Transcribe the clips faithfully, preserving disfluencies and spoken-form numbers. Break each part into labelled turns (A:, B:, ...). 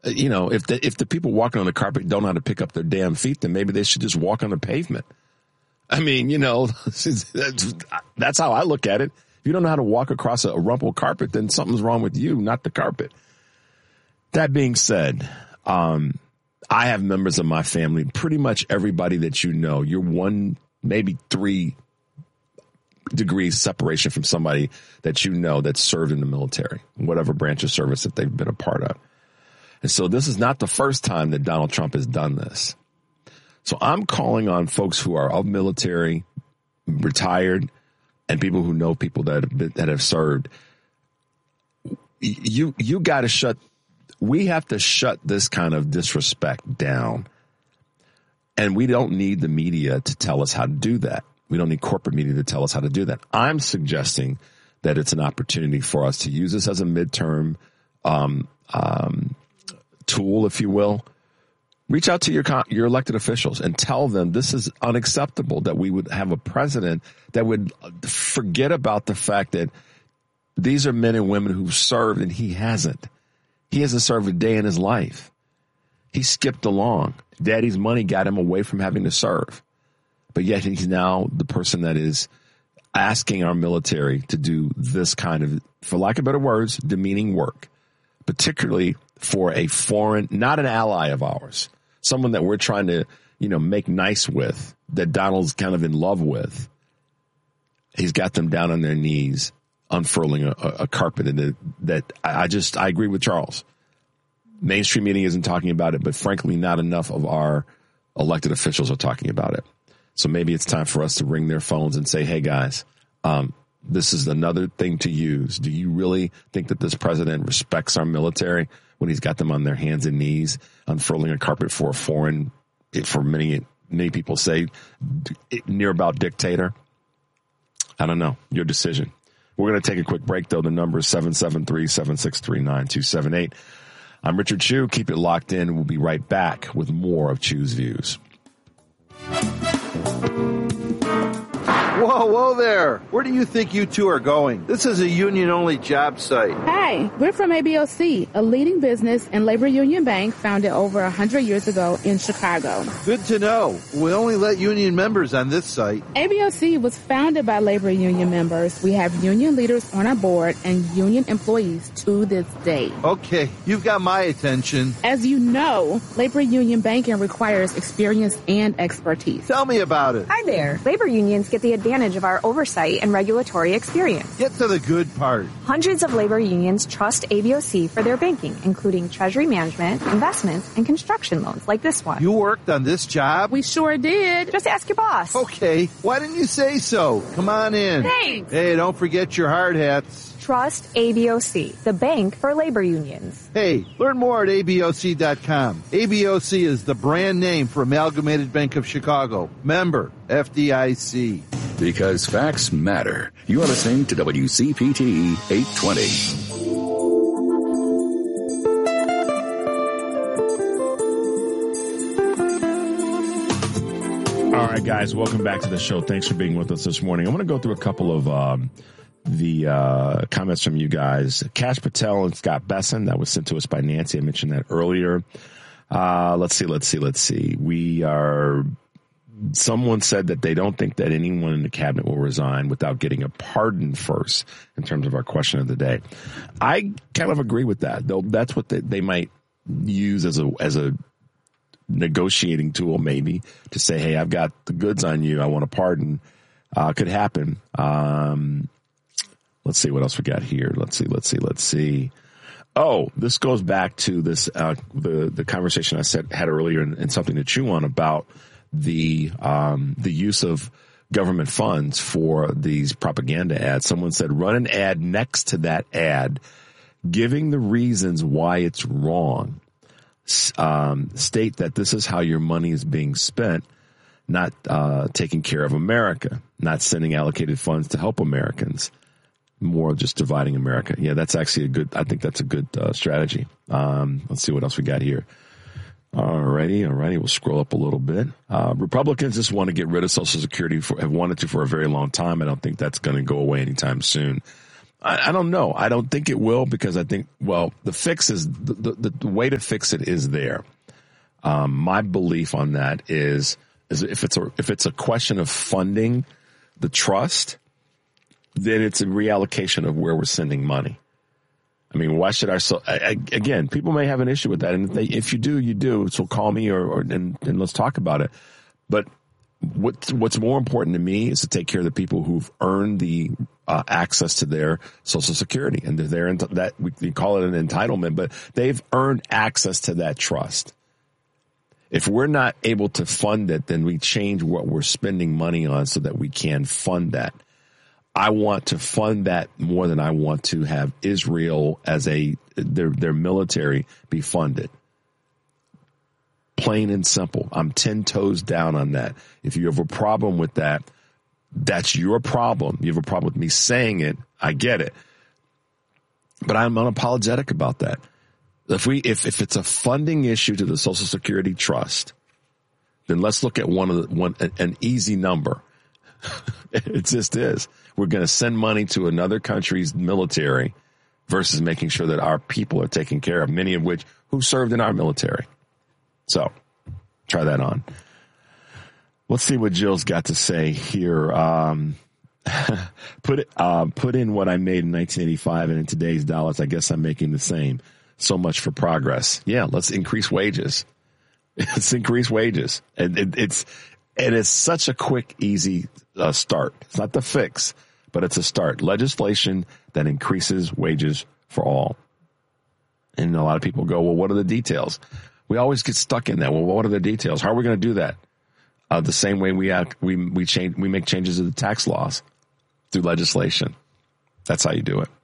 A: you know, if the, if the people walking on the carpet don't know how to pick up their damn feet, then maybe they should just walk on the pavement. I mean, you know, that's how I look at it. If you don't know how to walk across a rumpled carpet, then something's wrong with you, not the carpet. That being said, um, I have members of my family, pretty much everybody that you know, you're one, maybe three degrees separation from somebody that you know that served in the military, whatever branch of service that they've been a part of. And so this is not the first time that Donald Trump has done this. So I'm calling on folks who are of military, retired, and people who know people that have, been, that have served. You you got to shut. We have to shut this kind of disrespect down. And we don't need the media to tell us how to do that. We don't need corporate media to tell us how to do that. I'm suggesting that it's an opportunity for us to use this as a midterm um, um, tool, if you will. Reach out to your your elected officials and tell them this is unacceptable, that we would have a president that would forget about the fact that these are men and women who've served and he hasn't. He hasn't served a day in his life. He skipped along. Daddy's money got him away from having to serve. But yet he's now the person that is asking our military to do this kind of, for lack of better words, demeaning work, particularly for a foreign, not an ally of ours, someone that we're trying to, you know, make nice with, that Donald's kind of in love with. He's got them down on their knees, unfurling a, a carpet. And that, that I just, I agree with Charles. Mainstream media isn't talking about it, but frankly, not enough of our elected officials are talking about it. So maybe it's time for us to ring their phones and say, hey, guys, um, this is another thing to use. Do you really think that this president respects our military when he's got them on their hands and knees, unfurling a carpet for a foreign, for many, many people say, near about dictator? I don't know. Your decision. We're going to take a quick break, though. The number is seven seven three, seven six three, nine two seven eight. I'm Richard Chew. Keep it locked in. We'll be right back with more of Chew's Views.
B: Whoa, whoa there. Where do you think you two are going? This is a union-only job site.
C: Hi, we're from A B O C, a leading business and labor union bank founded over one hundred years ago in Chicago.
B: Good to know. We only let union members on this site.
C: A B O C was founded by labor union members. We have union leaders on our board and union employees to this day.
B: Okay, you've got my attention.
C: As you know, labor union banking requires experience and expertise.
B: Tell me about it.
D: Hi there. Labor unions get the advantage of our oversight and regulatory experience.
B: Get to the good part.
D: Hundreds of labor unions trust A B O C for their banking, including treasury management, investments, and construction loans like this one.
B: You worked on this job?
C: We sure did.
D: Just ask your boss.
B: Okay. Why didn't you say so? Come on in.
D: Thanks.
B: Hey, don't forget your hard hats.
D: Trust A B O C, the bank for labor unions.
B: Hey, learn more at A B O C dot com. A B O C is the brand name for Amalgamated Bank of Chicago. Member, F D I C.
E: Because facts matter. You are listening to W C P T eight twenty.
A: All right, guys, welcome back to the show. Thanks for being with us this morning. I want to go through a couple of um, the uh, comments from you guys. Cash Patel and Scott Besson, that was sent to us by Nancy. I mentioned that earlier. Uh, let's see, let's see, let's see. We are... Someone said that they don't think that anyone in the cabinet will resign without getting a pardon first, in terms of our question of the day. I kind of agree with that, though. That's what they, they might use as a as a negotiating tool, maybe, to say, hey, I've got the goods on you. I want a pardon. Uh, could happen. Um, let's see what else we got here. Let's see, let's see, let's see. Oh, this goes back to this uh, the the conversation I said had earlier, and, and something to chew on about the um, the use of government funds for these propaganda ads. Someone said, run an ad next to that ad, giving the reasons why it's wrong. Um, state that this is how your money is being spent, not uh, taking care of America, not sending allocated funds to help Americans, more just dividing America. Yeah, that's actually a good, I think that's a good uh, strategy. Um, let's see what else we got here. Alrighty, alrighty. We'll scroll up a little bit. Uh, Republicans just want to get rid of Social Security, for, have wanted to for a very long time. I don't think that's going to go away anytime soon. I, I don't know. I don't think it will because I think, well, the fix is, the, the, the way to fix it is there. Um, my belief on that is, is if it's a, if it's a question of funding the trust, then it's a reallocation of where we're sending money. I mean, why should our, so I, I, again, people may have an issue with that. And if, they, if you do, you do. So call me or, or and, and let's talk about it. But what, what's more important to me is to take care of the people who've earned the uh, access to their Social Security. And they're that we, we call it an entitlement, but they've earned access to that trust. If we're not able to fund it, then we change what we're spending money on so that we can fund that. I want to fund that more than I want to have Israel as a their their military be funded. Plain and simple. I'm ten toes down on that. If you have a problem with that, that's your problem. You have a problem with me saying it. I get it. But I'm unapologetic about that. If we if, if it's a funding issue to the Social Security Trust, then let's look at one of the one an easy number. It just is. We're going to send money to another country's military versus making sure that our people are taken care of, many of which who served in our military. So try that on. Let's see what Jill's got to say here. Um, put it, uh, put in what I made in nineteen eighty-five, and in today's dollars, I guess I'm making the same. So much for progress. Yeah, let's increase wages. Let's increase wages. And it, it's it is such a quick, easy uh, start. It's not the fix, but it's a start. Legislation that increases wages for all. And a lot of people go, well, what are the details? We always get stuck in that. Well, what are the details? How are we going to do that? Uh, the same way we act, we we change we make changes to the tax laws through legislation. That's how you do it.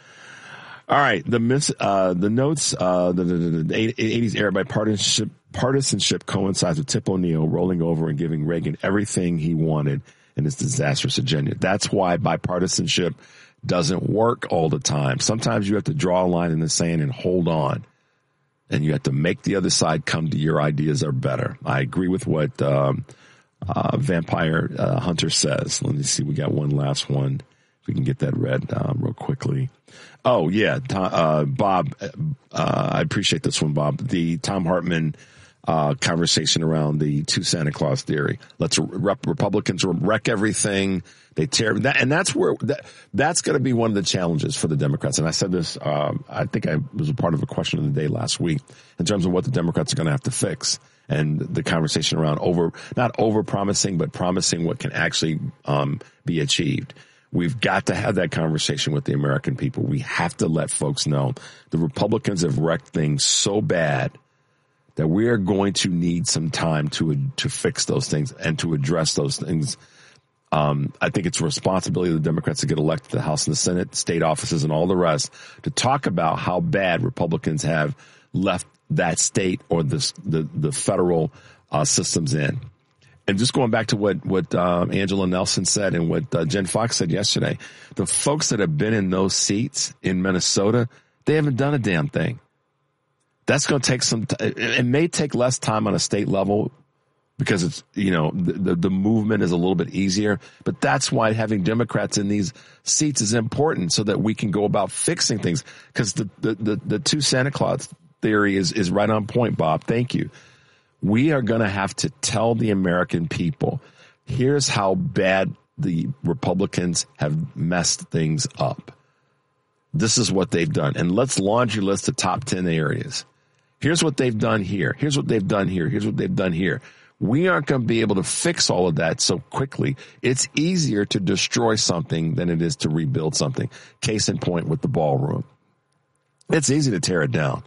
A: All right, the miss, uh, the notes, uh, the, the, the eighties era bipartisanship partisanship coincides with Tip O'Neill rolling over and giving Reagan everything he wanted in his disastrous agenda. That's why bipartisanship doesn't work all the time. Sometimes you have to draw a line in the sand and hold on, and you have to make the other side come to your ideas are better. I agree with what um, uh, Vampire uh, Hunter says. Let me see. We got one last one. If we can get that read um, real quickly. Oh, yeah, uh, Bob, uh, I appreciate this one, Bob. The Tom Hartman uh, conversation around the two Santa Claus theory. Let's rep- Republicans wreck everything. They tear that. And that's where that, that's going to be one of the challenges for the Democrats. And I said this, um, I think I was a part of a question of the day last week in terms of what the Democrats are going to have to fix. And the conversation around over, not over promising, but promising what can actually um, be achieved. We've got to have that conversation with the American people. We have to let folks know the Republicans have wrecked things so bad that we are going to need some time to to fix those things and to address those things. Um, I think it's a responsibility of the Democrats to get elected to the House and the Senate, state offices, and all the rest to talk about how bad Republicans have left that state or the the, the federal uh, systems in. And just going back to what, what, um, Angela Nelson said and what uh, Jen Fox said yesterday, the folks that have been in those seats in Minnesota, they haven't done a damn thing. That's going to take some, t- it may take less time on a state level because it's, you know, the, the, the movement is a little bit easier, but that's why having Democrats in these seats is important so that we can go about fixing things. Cause the, the, the, the two Santa Claus theory is, is right on point, Bob. Thank you. We are going to have to tell the American people, here's how bad the Republicans have messed things up. This is what they've done. And let's laundry list the top ten areas. Here's what they've done here. Here's what they've done here. Here's what they've done here. We aren't going to be able to fix all of that so quickly. It's easier to destroy something than it is to rebuild something. Case in point with the ballroom. It's easy to tear it down.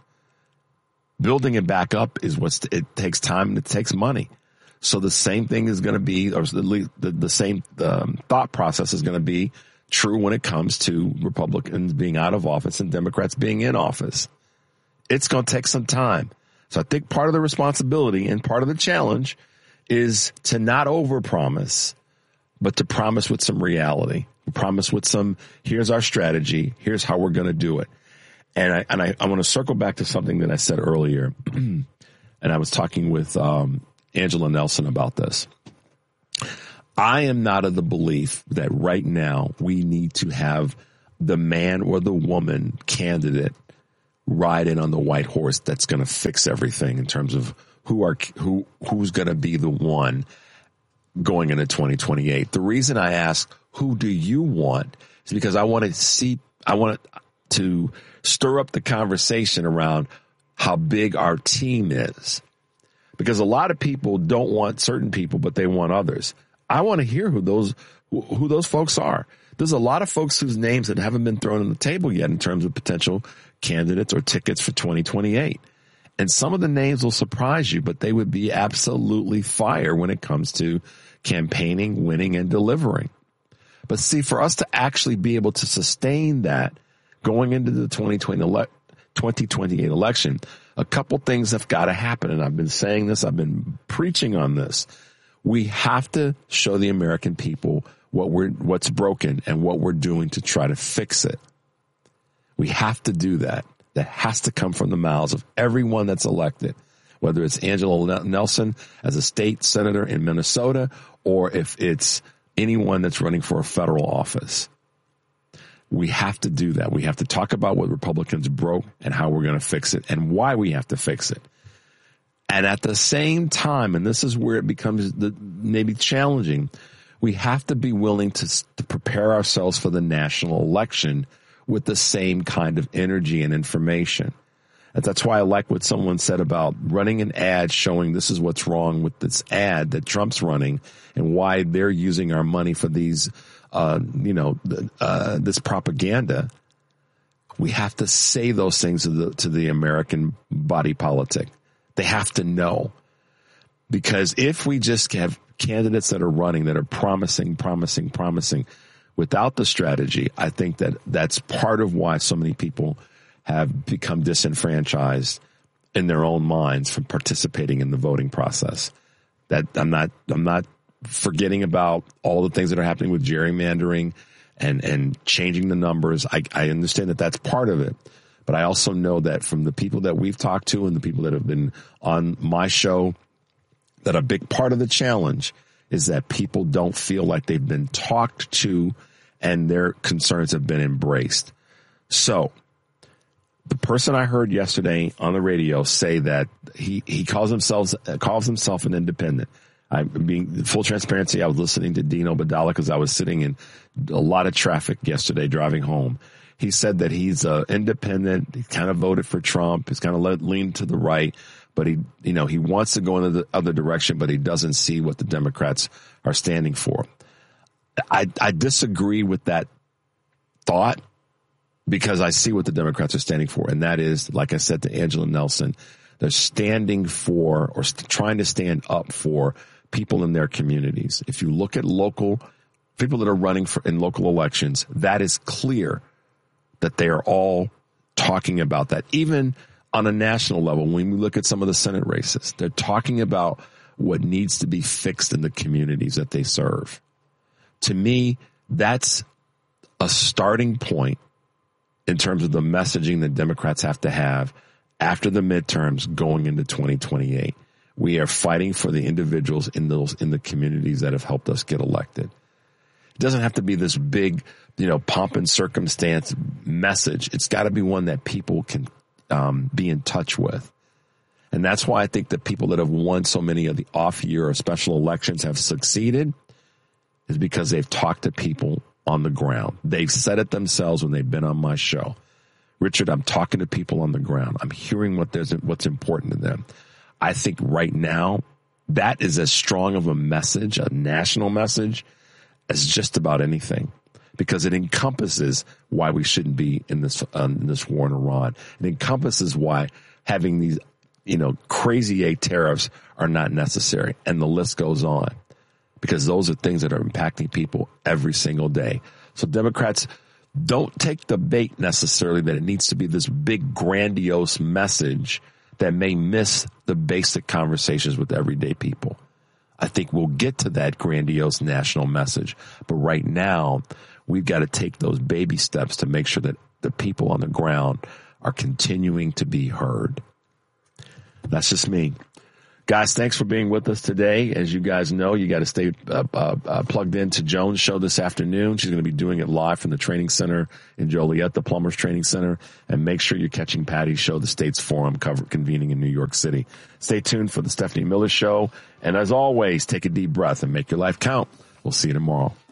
A: Building it back up is what's, it takes time and it takes money. So the same thing is going to be, or the, the, the same um, thought process is going to be true when it comes to Republicans being out of office and Democrats being in office. It's going to take some time. So I think part of the responsibility and part of the challenge is to not overpromise, but to promise with some reality. Promise with some, here's our strategy, here's how we're going to do it. And I and I, I want to circle back to something that I said earlier, and I was talking with um, Angela Nelson about this. I am not of the belief that right now we need to have the man or the woman candidate riding on the white horse that's going to fix everything in terms of who are who who's going to be the one going into twenty twenty-eight. The reason I ask, who do you want, is because I want to see, I want to stir up the conversation around how big our team is. Because a lot of people don't want certain people, but they want others. I want to hear who those who those folks are. There's a lot of folks whose names that haven't been thrown on the table yet in terms of potential candidates or tickets for twenty twenty-eight. And some of the names will surprise you, but they would be absolutely fire when it comes to campaigning, winning, and delivering. But see, for us to actually be able to sustain that going into the twenty twenty-eight election, a couple things have got to happen. And I've been saying this, I've been preaching on this. We have to show the American people what we're, what's broken and what we're doing to try to fix it. We have to do that. That has to come from the mouths of everyone that's elected, whether it's Angela Nelson as a state senator in Minnesota, or if it's anyone that's running for a federal office. We have to do that. We have to talk about what Republicans broke and how we're going to fix it and why we have to fix it. And at the same time, and this is where it becomes the, maybe challenging, we have to be willing to, to prepare ourselves for the national election with the same kind of energy and information. And that's why I like what someone said about running an ad showing this is what's wrong with this ad that Trump's running and why they're using our money for these, uh, you know, uh, this propaganda. We have to say those things to the, to the American body politic. They have to know, because if we just have candidates that are running that are promising, promising, promising without the strategy, I think that that's part of why so many people have become disenfranchised in their own minds from participating in the voting process. That I'm not, I'm not forgetting about all the things that are happening with gerrymandering and, and changing the numbers. I, I understand that that's part of it. But I also know that from the people that we've talked to and the people that have been on my show, that a big part of the challenge is that people don't feel like they've been talked to and their concerns have been embraced. So the person I heard yesterday on the radio say that he, he calls himself, calls himself an independent. I'm being full transparency. I was listening to Dino Badala because I was sitting in a lot of traffic yesterday driving home. He said that he's uh, independent. He kind of voted for Trump. He's kind of leaned to the right, but he, you know, he wants to go in the other direction, but he doesn't see what the Democrats are standing for. I, I disagree with that thought because I see what the Democrats are standing for. And that is, like I said to Angela Nelson, they're standing for or st- trying to stand up for people in their communities. If you look at local people that are running for in local elections, that is clear that they are all talking about that. Even on a national level, when we look at some of the Senate races, they're talking about what needs to be fixed in the communities that they serve. To me, that's a starting point in terms of the messaging that Democrats have to have after the midterms going into twenty twenty-eight. We are fighting for the individuals in those in the communities that have helped us get elected. It doesn't have to be this big, you know, pomp and circumstance message. It's got to be one that people can um, be in touch with. And that's why I think that people that have won so many of the off year or special elections have succeeded is because they've talked to people on the ground. They've said it themselves when they've been on my show. Richard, I'm talking to people on the ground. I'm hearing what there's, what's important to them. I think right now that is as strong of a message, a national message, as just about anything, because it encompasses why we shouldn't be in this um, in this war in Iran. It encompasses why having these, you know, crazy A tariffs are not necessary, and the list goes on, because those are things that are impacting people every single day. So Democrats, don't take the bait necessarily that it needs to be this big, grandiose message that may miss the basic conversations with everyday people. I think we'll get to that grandiose national message. But right now, we've got to take those baby steps to make sure that the people on the ground are continuing to be heard. That's just me. Guys, thanks for being with us today. As you guys know, you got to stay uh, uh, uh, plugged into Joan's show this afternoon. She's going to be doing it live from the training center in Joliet, the Plumbers Training Center. And make sure you're catching Patty's show, the States Forum, cover, convening in New York City. Stay tuned for the Stephanie Miller Show. And as always, take a deep breath and make your life count. We'll see you tomorrow.